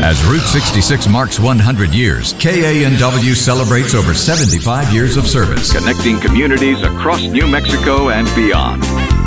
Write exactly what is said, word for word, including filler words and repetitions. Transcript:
As Route sixty-six marks one hundred years, K A N W celebrates over seventy-five years of service, connecting communities across New Mexico and beyond.